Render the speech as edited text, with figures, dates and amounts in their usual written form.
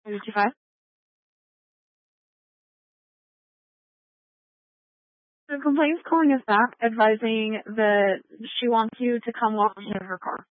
55. The complaint's calling us back, advising that she wants you to come walk into her car.